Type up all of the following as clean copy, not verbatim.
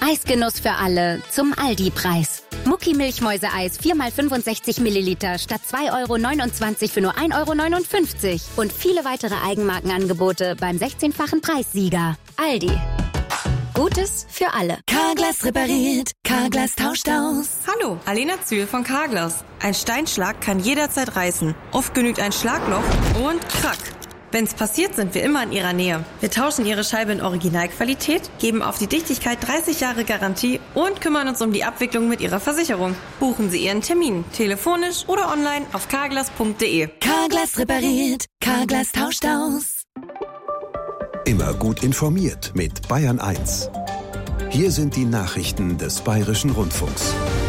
Eisgenuss für alle zum Aldi-Preis. Mucki Milchmäuseeis 4x65 Milliliter statt 2,29 € für nur 1,59 € und viele weitere Eigenmarkenangebote beim 16-fachen Preissieger. Aldi. Gutes für alle. Carglass repariert, Carglass tauscht aus. Hallo, Alena Zühl von Carglass. Ein Steinschlag kann jederzeit reißen. Oft genügt ein Schlagloch und krack. Wenn's passiert, sind wir immer in Ihrer Nähe. Wir tauschen Ihre Scheibe in Originalqualität, geben auf die Dichtigkeit 30 Jahre Garantie und kümmern uns um die Abwicklung mit Ihrer Versicherung. Buchen Sie Ihren Termin, telefonisch oder online auf carglass.de. Carglass repariert, Carglass tauscht aus. Immer gut informiert mit Bayern 1. Hier sind die Nachrichten des Bayerischen Rundfunks.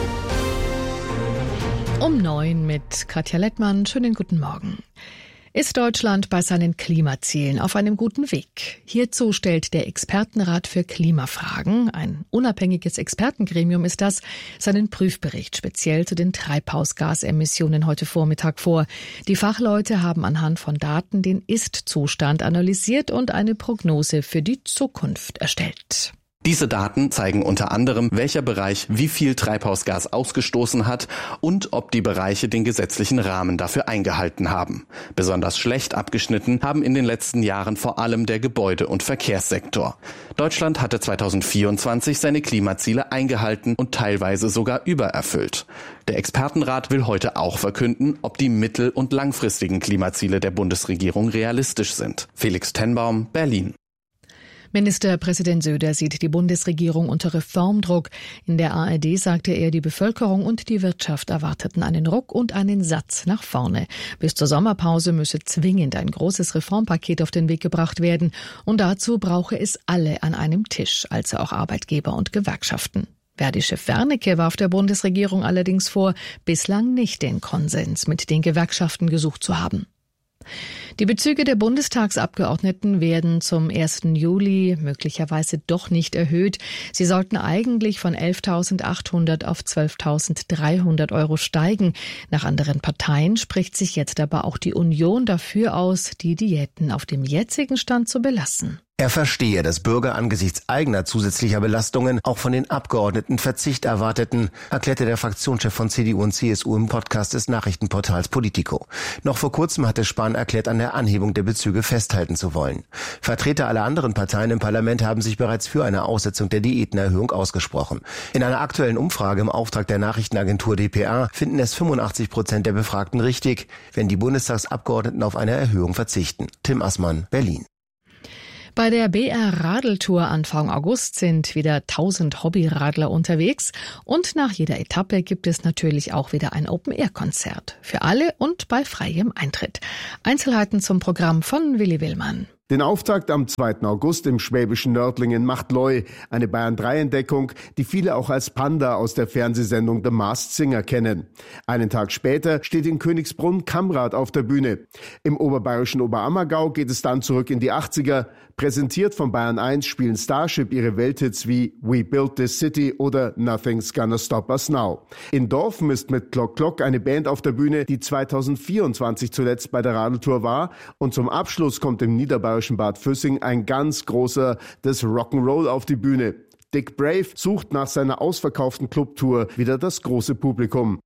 Um 9 mit Katja Lettmann. Schönen guten Morgen. Ist Deutschland bei seinen Klimazielen auf einem guten Weg? Hierzu stellt der Expertenrat für Klimafragen, ein unabhängiges Expertengremium ist das, seinen Prüfbericht speziell zu den Treibhausgasemissionen heute Vormittag vor. Die Fachleute haben anhand von Daten den Ist-Zustand analysiert und eine Prognose für die Zukunft erstellt. Diese Daten zeigen unter anderem, welcher Bereich wie viel Treibhausgas ausgestoßen hat und ob die Bereiche den gesetzlichen Rahmen dafür eingehalten haben. Besonders schlecht abgeschnitten haben in den letzten Jahren vor allem der Gebäude- und Verkehrssektor. Deutschland hatte 2024 seine Klimaziele eingehalten und teilweise sogar übererfüllt. Der Expertenrat will heute auch verkünden, ob die mittel- und langfristigen Klimaziele der Bundesregierung realistisch sind. Felix Tenbaum, Berlin. Ministerpräsident Söder sieht die Bundesregierung unter Reformdruck. In der ARD sagte er, die Bevölkerung und die Wirtschaft erwarteten einen Ruck und einen Satz nach vorne. Bis zur Sommerpause müsse zwingend ein großes Reformpaket auf den Weg gebracht werden. Und dazu brauche es alle an einem Tisch, also auch Arbeitgeber und Gewerkschaften. Verdi-Chef Wernicke warf der Bundesregierung allerdings vor, bislang nicht den Konsens mit den Gewerkschaften gesucht zu haben. Die Bezüge der Bundestagsabgeordneten werden zum 1. Juli möglicherweise doch nicht erhöht. Sie sollten eigentlich von 11.800 auf 12.300 € steigen. Nach anderen Parteien spricht sich jetzt aber auch die Union dafür aus, die Diäten auf dem jetzigen Stand zu belassen. Er verstehe, dass Bürger angesichts eigener zusätzlicher Belastungen auch von den Abgeordneten Verzicht erwarteten, erklärte der Fraktionschef von CDU und CSU im Podcast des Nachrichtenportals Politico. Noch vor kurzem hatte Spahn erklärt, an der Anhebung der Bezüge festhalten zu wollen. Vertreter aller anderen Parteien im Parlament haben sich bereits für eine Aussetzung der Diätenerhöhung ausgesprochen. In einer aktuellen Umfrage im Auftrag der Nachrichtenagentur dpa finden es 85% der Befragten richtig, wenn die Bundestagsabgeordneten auf eine Erhöhung verzichten. Tim Assmann, Berlin. Bei der BR-Radeltour Anfang August sind wieder 1000 Hobbyradler unterwegs und nach jeder Etappe gibt es natürlich auch wieder ein Open-Air-Konzert. Für alle und bei freiem Eintritt. Einzelheiten zum Programm von Willi Willmann. Den Auftakt am 2. August im schwäbischen Nördlingen macht Loi, eine Bayern-3-Entdeckung, die viele auch als Panda aus der Fernsehsendung The Masked Singer kennen. Einen Tag später steht in Königsbrunn Kamrad auf der Bühne. Im oberbayerischen Oberammergau geht es dann zurück in die 80er. Präsentiert von Bayern 1 spielen Starship ihre Welthits wie We Built This City oder Nothing's Gonna Stop Us Now. In Dorfen ist mit Glock Glock eine Band auf der Bühne, die 2024 zuletzt bei der Radeltour war. Und zum Abschluss kommt im niederbayerischen Bad Füssing ein ganz großer des Rock'n'Roll auf die Bühne. Dick Brave sucht nach seiner ausverkauften Clubtour wieder das große Publikum.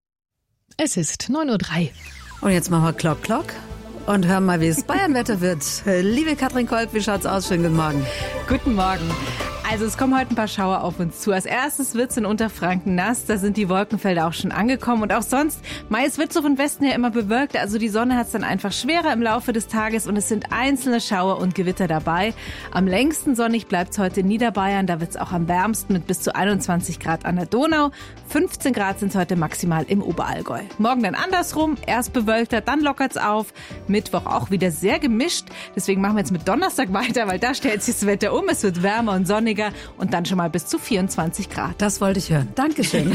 Es ist 9:03 Uhr. Und jetzt machen wir Glock Glock und hören mal, wie es Bayernwetter wird. Liebe Katrin Kolb, wie schaut's aus? Schönen guten Morgen. Guten Morgen. Also es kommen heute ein paar Schauer auf uns zu. Als erstes wird's in Unterfranken nass, da sind die Wolkenfelder auch schon angekommen. Und auch sonst, es wird so von Westen her immer bewölkt, also die Sonne hat's dann einfach schwerer im Laufe des Tages und es sind einzelne Schauer und Gewitter dabei. Am längsten sonnig bleibt's heute in Niederbayern, da wird's auch am wärmsten mit bis zu 21 Grad an der Donau. 15 Grad sind's heute maximal im Oberallgäu. Morgen dann andersrum, erst bewölkter, dann lockert's auf. Mittwoch auch wieder sehr gemischt, deswegen machen wir jetzt mit Donnerstag weiter, weil da stellt sich das Wetter um, es wird wärmer und sonniger. Und dann schon mal bis zu 24 Grad. Das wollte ich hören. Dankeschön.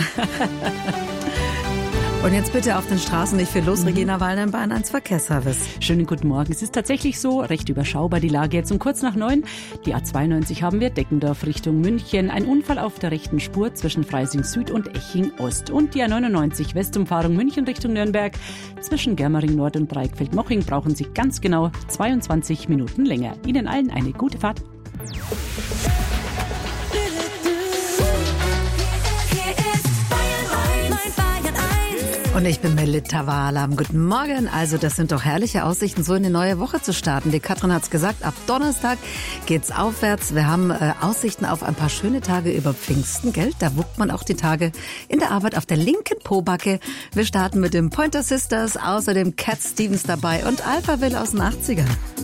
Und jetzt bitte auf den Straßen nicht viel los, Regina Wallner, Bayern 1 Verkehrsservice. Schönen guten Morgen. Es ist tatsächlich so, recht überschaubar die Lage jetzt um kurz nach 9. Die A92 haben wir Deckendorf Richtung München. Ein Unfall auf der rechten Spur zwischen Freising Süd und Eching Ost. Und die A99 Westumfahrung München Richtung Nürnberg. Zwischen Germering Nord und Breitkfeld-Moching brauchen Sie ganz genau 22 Minuten länger. Ihnen allen eine gute Fahrt. Und ich bin Melita Wahlam. Guten Morgen. Also das sind doch herrliche Aussichten, so in die neue Woche zu starten. Die Katrin hat's gesagt, ab Donnerstag geht's aufwärts. Wir haben Aussichten auf ein paar schöne Tage über Pfingsten, gell? Da wuckt man auch die Tage in der Arbeit auf der linken Pobacke. Wir starten mit den Pointer Sisters, außerdem Cat Stevens dabei und Alphaville aus den 80ern.